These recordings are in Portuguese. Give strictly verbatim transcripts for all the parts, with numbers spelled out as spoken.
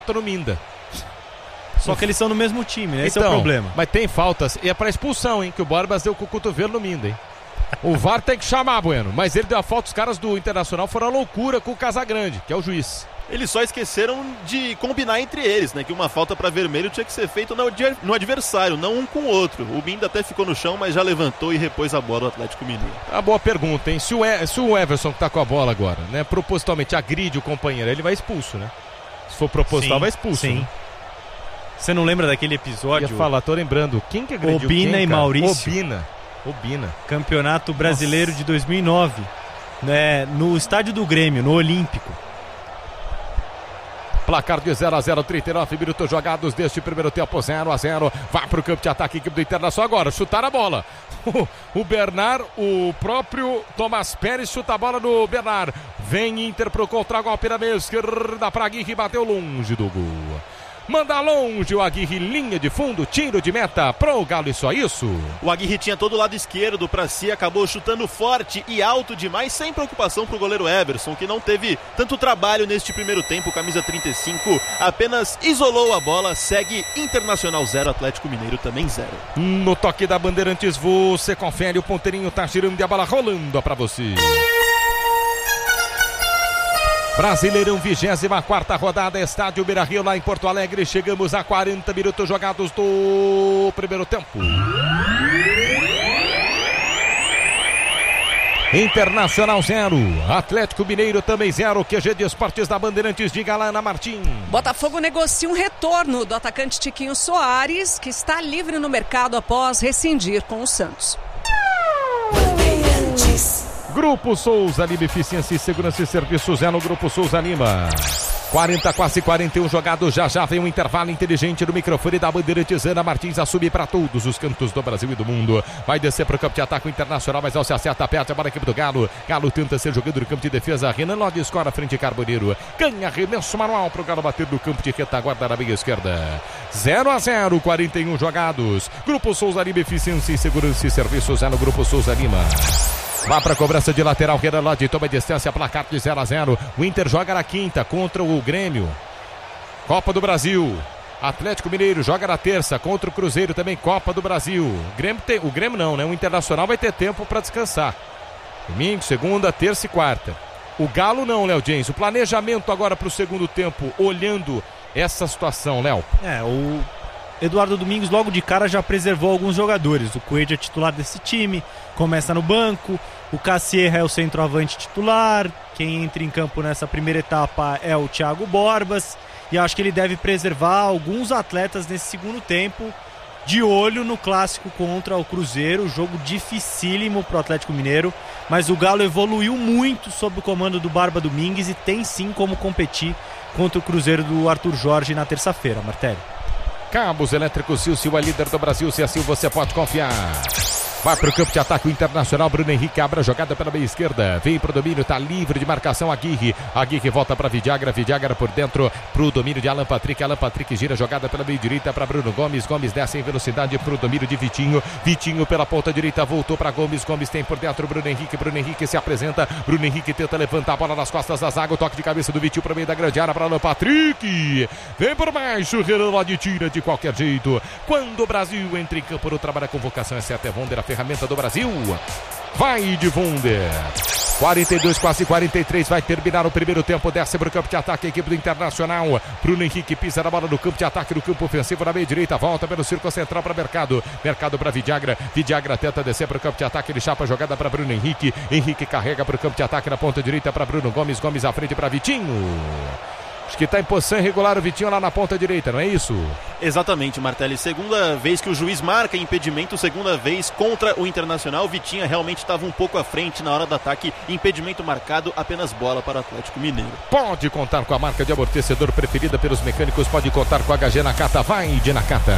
no Minda. Só que eles são no mesmo time, né? Esse então, é o problema. Mas tem faltas, e é pra expulsão, hein? Que o Borbas deu com o cotovelo no Minda, hein? O V A R tem que chamar, Bueno. Mas ele deu a falta, os caras do Internacional foram a loucura com o Casagrande, que é o juiz. Eles só esqueceram de combinar entre eles, né? Que uma falta para vermelho tinha que ser feita no adversário, não um com o outro. O Minda até ficou no chão, mas já levantou e repôs a bola do Atlético Mineiro. A boa pergunta, hein? Se o, e- se o Everson, que tá com a bola agora, né? Propositalmente agride o companheiro, ele vai expulso, né? Se for proposital, sim, vai expulso. Sim. Né? Você não lembra daquele episódio? Eu ia falar, tô lembrando. Quem que agrediu Obina quem, e cara? Maurício. Obina. Obina. Campeonato Brasileiro Nossa. de dois mil e nove. Né? No estádio do Grêmio, no Olímpico. Placar de zero a zero, trinta e nove minutos jogados deste primeiro tempo, zero a zero. Vai pro campo de ataque, equipe do Internacional agora, chutar a bola. O Bernard, o próprio Tomás Pérez chuta a bola no Bernard. Vem Inter pro contra-golpe na meia esquerda pra Aguirre, bateu longe do gol. Manda longe o Aguirre, linha de fundo, tiro de meta pro Galo e só isso. O Aguirre tinha todo o lado esquerdo pra si, acabou chutando forte e alto demais, sem preocupação pro goleiro Everson, que não teve tanto trabalho neste primeiro tempo. Camisa trinta e cinco apenas isolou a bola, segue Internacional zero, Atlético Mineiro também zero. No toque da Bandeirantes você confere, o ponteirinho tá girando e a bola rolando pra você. Brasileirão, vigésima quarta rodada, estádio Beira-Rio lá em Porto Alegre. Chegamos a quarenta minutos jogados do primeiro tempo. Internacional zero, Atlético Mineiro também zero. Q G de Esportes da Bandeirantes, diga lá, Ana Martim. Botafogo negocia um retorno do atacante Tiquinho Soares, que está livre no mercado após rescindir com o Santos. Bandeirantes. Grupo Souza Lima, eficiência e segurança e serviços é no Grupo Souza Lima. quarenta, quase quarenta e um jogados, já já vem um intervalo inteligente no microfone da Bandeirantes. Ana Martins assume para todos os cantos do Brasil e do mundo. Vai descer para o campo de ataque Internacional, mas ao se acerta, perde a bola, a equipe do Galo. Galo tenta ser jogado no campo de defesa. Renan Lodi escora frente a Carboneiro. Ganha arremesso manual para o Galo bater no campo de retaguarda na meia esquerda. zero a zero, quarenta e um jogados. Grupo Souza Lima, eficiência e segurança e serviços é no Grupo Souza Lima. Vá para a cobrança de lateral, Renan Lodi toma distância, placar de zero a zero. O Inter joga na quinta contra o Grêmio. Copa do Brasil. Atlético Mineiro joga na terça contra o Cruzeiro, também Copa do Brasil. O Grêmio, tem, o Grêmio não, né? O Internacional vai ter tempo para descansar. Domingo, segunda, terça e quarta. O Galo não, Léo James. O planejamento agora para o segundo tempo, olhando essa situação, Léo. É, o Eduardo Domingos logo de cara já preservou alguns jogadores. O Coelho é titular desse time, começa no banco. O Cassierra é o centroavante titular. Quem entra em campo nessa primeira etapa é o Thiago Borbas. E acho que ele deve preservar alguns atletas nesse segundo tempo, de olho no clássico contra o Cruzeiro. Jogo dificílimo para o Atlético Mineiro, mas o Galo evoluiu muito sob o comando do Barba Domingues e tem sim como competir contra o Cruzeiro do Arthur Jorge na terça-feira, Martelli. Cabos Elétricos Silcio é líder do Brasil, se assim você pode confiar. Vai para o campo de ataque o Internacional, Bruno Henrique abre a jogada pela meia esquerda, vem para o domínio, está livre de marcação Aguirre, Aguirre volta para Vidagra, Vidagra por dentro para o domínio de Alan Patrick, Alan Patrick gira a jogada pela meia direita para Bruno Gomes, Gomes desce em velocidade para o domínio de Vitinho, Vitinho pela ponta direita voltou para Gomes, Gomes tem por dentro Bruno Henrique, Bruno Henrique se apresenta, Bruno Henrique tenta levantar a bola nas costas da zaga, o toque de cabeça do Vitinho para o meio da grande área para Alan Patrick, vem por baixo, Renan Lodi tira de qualquer jeito. Quando o Brasil entra em campo no trabalho, a convocação é certa, é Wonder, a ferramenta do Brasil. Vai de Wonder. quarenta e dois, quase quarenta e três, vai terminar o primeiro tempo, desce para o campo de ataque a equipe do Internacional. Bruno Henrique pisa na bola no campo de ataque, no campo ofensivo na meia direita, volta pelo círculo central para Mercado, Mercado para Vidagra, Vidagra tenta descer para o campo de ataque, ele chapa a jogada para Bruno Henrique, Henrique carrega para o campo de ataque na ponta direita para Bruno Gomes, Gomes à frente para Vitinho. Acho que está em posição irregular o Vitinho lá na ponta direita, não é isso? Exatamente, Martelli. Segunda vez que o juiz marca impedimento, segunda vez contra o Internacional. O Vitinho realmente estava um pouco à frente na hora do ataque. Impedimento marcado, apenas bola para o Atlético Mineiro. Pode contar com a marca de amortecedor preferida pelos mecânicos, pode contar com a H G Nakata, vai de Nakata.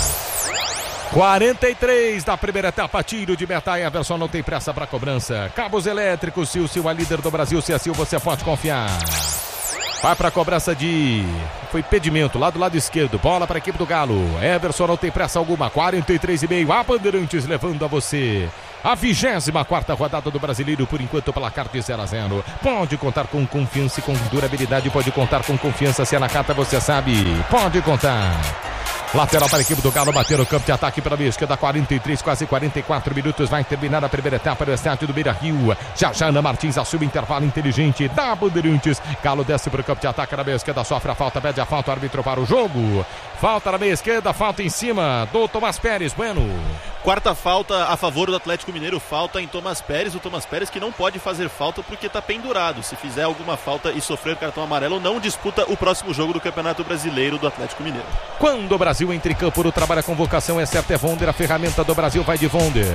quarenta e três da primeira etapa, tiro de meta, Everson não tem pressa para cobrança. Cabos Elétricos, Silcio, a líder do Brasil, se assim você pode confiar. Vai para a cobrança de... Foi impedimento lá do lado esquerdo. Bola para a equipe do Galo. Everson não tem pressa alguma. quarenta e três e meio. A Bandeirantes levando a você A vigésima quarta rodada do Brasileiro, por enquanto, placar de zero a zero. Pode contar com confiança e com durabilidade, pode contar com confiança, se é na carta, você sabe, pode contar. Lateral para a equipe do Galo, bater o campo de ataque pela meia esquerda, quarenta e três, quase quarenta e quatro minutos, vai terminar a primeira etapa do estádio do Beira-Rio. Já já Ana Martins assume intervalo inteligente da Bandeirantes. Galo desce para o campo de ataque na meia esquerda, sofre a falta, pede a falta, o árbitro para o jogo. Falta na meia esquerda, falta em cima do Tomás Pérez, Bueno. Quarta falta a favor do Atlético Mineiro, falta em Tomás Pérez, o Tomás Pérez que não pode fazer falta porque está pendurado. Se fizer alguma falta e sofrer cartão amarelo, não disputa o próximo jogo do Campeonato Brasileiro do Atlético Mineiro. Quando o Brasil entra em campo no trabalho, a convocação é certa, é Vonder, a ferramenta do Brasil vai de Vonder.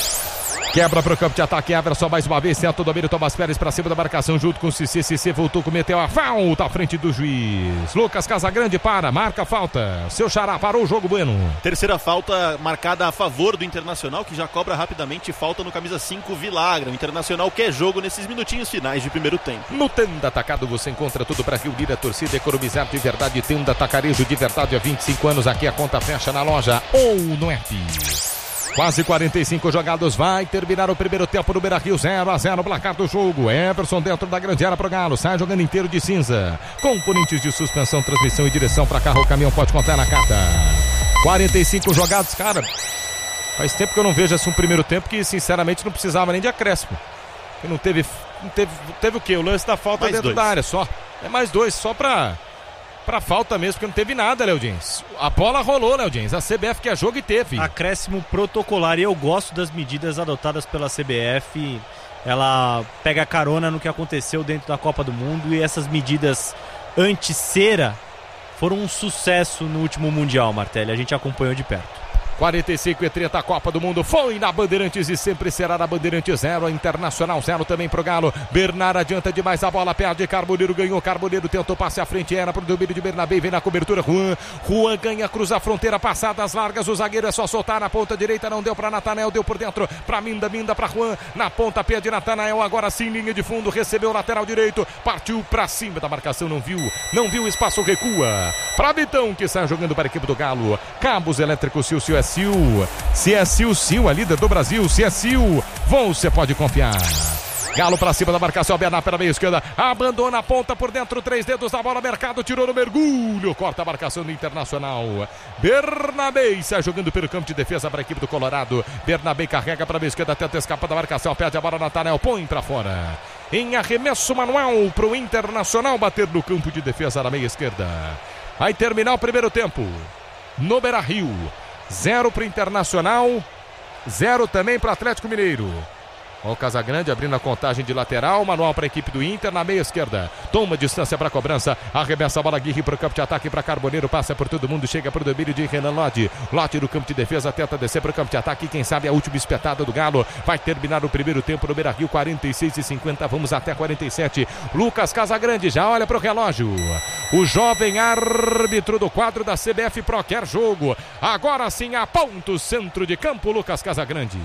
Quebra para o campo de ataque, Everson mais uma vez, tenta o domínio, Tomás Pérez para cima da marcação junto com o Cissé, Cissé voltou, cometeu a falta à frente do juiz. Lucas Casagrande para, marca a falta, seu xará parou o jogo, Bueno. Terceira falta marcada a favor do Internacional, que já cobra rapidamente falta no camisa cinco, Vilagra. O Internacional quer jogo nesses minutinhos finais de primeiro tempo. No Tenda Atacado você encontra tudo para reunir a torcida, economizar de verdade. Tenda Atacarejo de verdade há vinte e cinco anos, aqui a conta fecha na loja ou no app. Quase quarenta e cinco jogados, vai terminar o primeiro tempo no Beira-Rio, zero a zero, placar do jogo. Everson dentro da grande área pro Galo, sai jogando inteiro de cinza. Componentes de suspensão, transmissão e direção para carro ou caminhão, pode contar na carta. quarenta e cinco jogados, cara. Faz tempo que eu não vejo assim um primeiro tempo que sinceramente não precisava nem de acréscimo. Que não teve, não teve, teve o quê? O lance da falta mais dentro dois. Da área, só. É mais dois, só pra... Pra falta mesmo, porque não teve nada, Léo Dins. A bola rolou, Léo Dins. A C B F quer jogo e teve. Acréscimo protocolar. E eu gosto das medidas adotadas pela C B F. Ela pega carona no que aconteceu dentro da Copa do Mundo. E essas medidas anti-cera foram um sucesso no último Mundial, Martelli. A gente acompanhou de perto. quarenta e cinco e trinta, Copa do Mundo foi na Bandeirantes e sempre será na Bandeirantes. Zero, Internacional zero também pro Galo. Bernard adianta demais a bola, perde, Carboneiro ganhou, Carboneiro tentou passe à frente, era pro domínio de Bernabé, vem na cobertura, Juan, Juan ganha, cruza a fronteira, passadas largas, o zagueiro é só soltar na ponta direita, não deu pra Natanael, deu por dentro, pra Minda, Minda pra Juan, na ponta, pé de Natanael, agora sim, linha de fundo, recebeu o lateral direito, partiu pra cima da marcação, não viu, não viu espaço, recua, pra Vitão, que sai jogando para a equipe do Galo, cabos elétricos, Sil, Sil, Sil, se é Sil, Sil, a líder do Brasil, se é Sil, você pode confiar. Galo pra cima da marcação, Bernard pela meia esquerda, abandona a ponta por dentro, três dedos da bola, Mercado tirou no mergulho, corta a marcação do Internacional. Bernabé sai jogando pelo campo de defesa para a equipe do Colorado. Bernabé carrega para a meia esquerda, tenta escapar da marcação, perde a bola, Natanael põe para fora. Em arremesso manual pro Internacional bater no campo de defesa na meia esquerda. Vai terminar o primeiro tempo no Beira-Rio. Zero para o Internacional, zero também para o Atlético Mineiro. Olha o Casagrande abrindo a contagem de lateral, manual para a equipe do Inter na meia esquerda. Toma distância para a cobrança, arremessa a bola, Aguirre para o campo de ataque para Carboneiro, passa por todo mundo, chega para o domínio de Renan Lodi. Lodi no campo de defesa, tenta descer para o campo de ataque, quem sabe a última espetada do Galo. Vai terminar o primeiro tempo no Beira-Rio, quarenta e seis e cinquenta, vamos até quarenta e sete. Lucas Casagrande já olha para o relógio. O jovem árbitro do quadro da C B F Pro quer jogo. Agora sim aponta o centro de campo, Lucas Casagrande.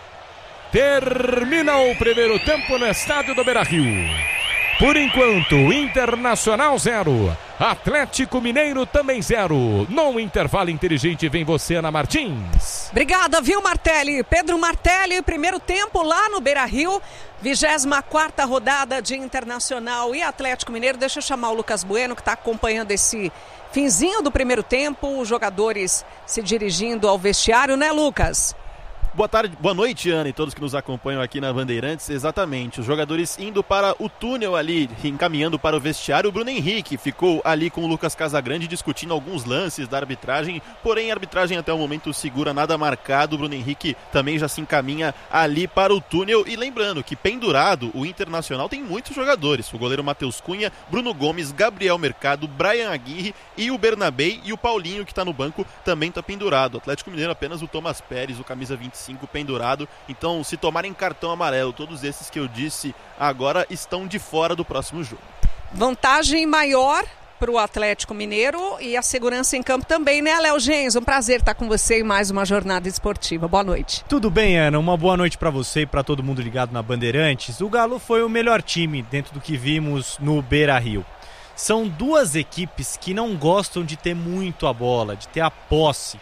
Termina o primeiro tempo no estádio do Beira-Rio. Por enquanto, Internacional zero, Atlético Mineiro também zero. No intervalo inteligente vem você, Ana Martins. Obrigada, viu, Martelli? Pedro Martelli, primeiro tempo lá no Beira-Rio. vigésima quarta rodada de Internacional e Atlético Mineiro. Deixa eu chamar o Lucas Bueno, que está acompanhando esse finzinho do primeiro tempo. Os jogadores se dirigindo ao vestiário, né, Lucas? Boa tarde, boa noite, Ana, e todos que nos acompanham aqui na Bandeirantes. Exatamente, os jogadores indo para o túnel ali, encaminhando para o vestiário. O Bruno Henrique ficou ali com o Lucas Casagrande discutindo alguns lances da arbitragem, porém a arbitragem até o momento segura, nada marcado. O Bruno Henrique também já se encaminha ali para o túnel. E lembrando que pendurado, o Internacional tem muitos jogadores. O goleiro Matheus Cunha, Bruno Gomes, Gabriel Mercado, Brian Aguirre e o Bernabé, e o Paulinho, que está no banco, também está pendurado. O Atlético Mineiro apenas o Tomás Pérez, o camisa vinte e cinco, pendurado. Então, se tomarem cartão amarelo, todos esses que eu disse agora estão de fora do próximo jogo. Vantagem maior para o Atlético Mineiro e a segurança em campo também, né, Léo Gens? Um prazer estar com você em mais uma jornada esportiva. Boa noite. Tudo bem, Ana? Uma boa noite para você e para todo mundo ligado na Bandeirantes. O Galo foi o melhor time dentro do que vimos no Beira-Rio. São duas equipes que não gostam de ter muito a bola, de ter a posse.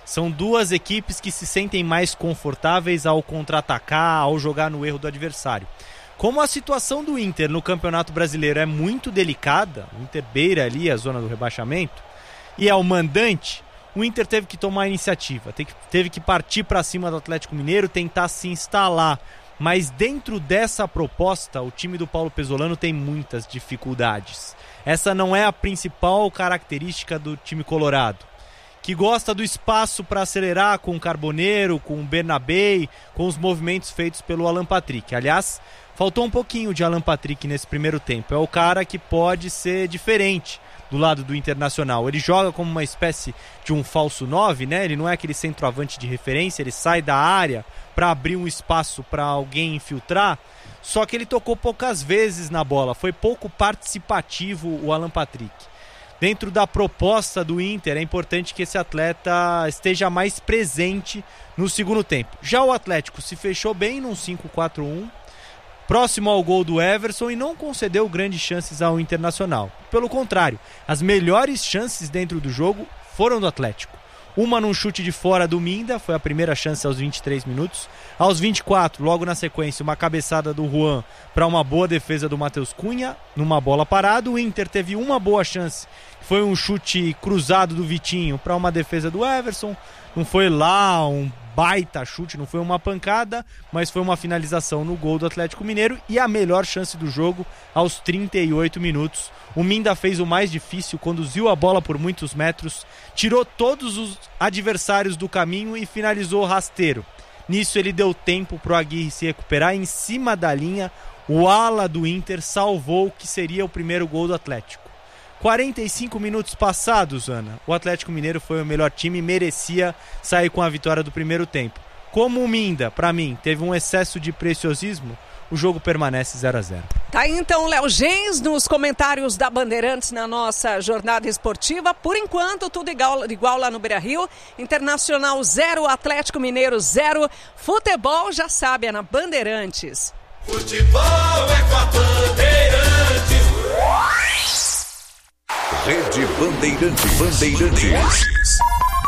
São duas equipes que se sentem mais confortáveis ao contra-atacar, ao jogar no erro do adversário. Como a situação do Inter no Campeonato Brasileiro é muito delicada, o Inter beira ali a zona do rebaixamento, e é o mandante, o Inter teve que tomar a iniciativa, teve que partir para cima do Atlético Mineiro, tentar se instalar. Mas dentro dessa proposta, o time do Paulo Pesolano tem muitas dificuldades. Essa não é a principal característica do time colorado, que gosta do espaço para acelerar com o Carboneiro, com o Bernabé, com os movimentos feitos pelo Alan Patrick. Aliás, faltou um pouquinho de Alan Patrick nesse primeiro tempo. É o cara que pode ser diferente do lado do Internacional. Ele joga como uma espécie de um falso nove, né? Ele não é aquele centroavante de referência, ele sai da área para abrir um espaço para alguém infiltrar, só que ele tocou poucas vezes na bola, foi pouco participativo o Alan Patrick. Dentro da proposta do Inter, é importante que esse atleta esteja mais presente no segundo tempo. Já o Atlético se fechou bem num cinco quatro um, próximo ao gol do Everson, e não concedeu grandes chances ao Internacional. Pelo contrário, as melhores chances dentro do jogo foram do Atlético. Uma num chute de fora do Minda, foi a primeira chance aos vinte e três minutos. Aos vinte e quatro, logo na sequência, uma cabeçada do Juan para uma boa defesa do Matheus Cunha, numa bola parada. O Inter teve uma boa chance, foi um chute cruzado do Vitinho para uma defesa do Everson. Não foi lá um baita chute, não foi uma pancada, mas foi uma finalização no gol do Atlético Mineiro. E a melhor chance do jogo aos trinta e oito minutos. O Minda fez o mais difícil, conduziu a bola por muitos metros, tirou todos os adversários do caminho e finalizou rasteiro. Nisso ele deu tempo para o Aguirre se recuperar. Em cima da linha, o ala do Inter salvou o que seria o primeiro gol do Atlético. quarenta e cinco minutos passados, Ana, o Atlético Mineiro foi o melhor time e merecia sair com a vitória do primeiro tempo. Como o Minda, para mim, teve um excesso de preciosismo, o jogo permanece zero a zero. Tá aí então, Léo Gens, nos comentários da Bandeirantes na nossa jornada esportiva. Por enquanto, tudo igual, igual lá no Beira-Rio. Internacional zero, Atlético Mineiro zero. Futebol, já sabe, é na Bandeirantes. Futebol é com a Bandeirantes. Rede Bandeirantes. Bandeirantes.